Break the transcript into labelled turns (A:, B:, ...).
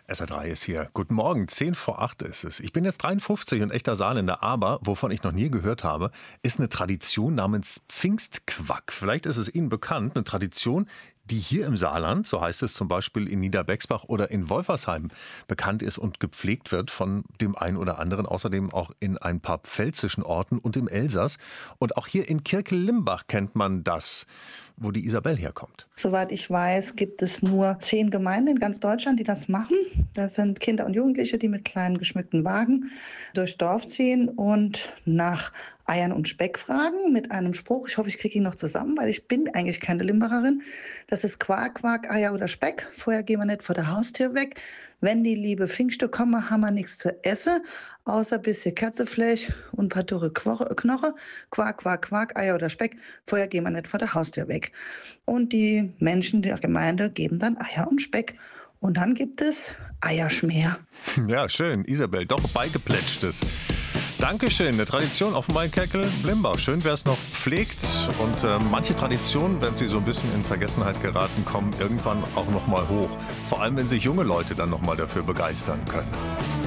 A: SR3 ist hier. Guten Morgen, 10 vor 8 ist es. Ich bin jetzt 53 und echter Saarländer, aber wovon ich noch nie gehört habe, ist eine Tradition namens Pfingstquack. Vielleicht ist es Ihnen bekannt, eine Tradition, die hier im Saarland, so heißt es zum Beispiel in Niederbexbach oder in Wolfersheim, bekannt ist und gepflegt wird von dem einen oder anderen. Außerdem auch in ein paar pfälzischen Orten und im Elsass. Und auch hier in Kirkel-Limbach kennt man das, wo die Isabel herkommt.
B: Soweit ich weiß, gibt es nur 10 Gemeinden in ganz Deutschland, die das machen. Das sind Kinder und Jugendliche, die mit kleinen geschmückten Wagen durchs Dorf ziehen und nach Eiern und Speck fragen mit einem Spruch. Ich hoffe, ich kriege ihn noch zusammen, weil ich bin eigentlich keine Limbacherin. Das ist Quark, Quark, Eier oder Speck. Vorher gehen wir nicht vor der Haustür weg. Wenn die liebe Pfingste kommen, haben wir nichts zu essen, außer ein bisschen Katzefleisch und ein paar dürre Knochen. Quark, Quark, Quark, Eier oder Speck. Vorher gehen wir nicht vor der Haustür weg. Und die Menschen der Gemeinde geben dann Eier und Speck. Und dann gibt es Eierschmäher.
A: Ja, schön. Isabel, doch beigeplätschtes. Dankeschön. Eine Tradition offenbar in Kirkel-Limbach. Schön, wer es noch pflegt. Und manche Traditionen, wenn sie so ein bisschen in Vergessenheit geraten, kommen irgendwann auch noch mal hoch. Vor allem, wenn sich junge Leute dann noch mal dafür begeistern können.